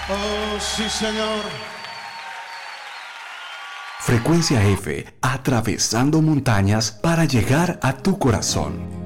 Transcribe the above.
Oh, sí, señor. Frecuencia F, atravesando montañas para llegar a tu corazón.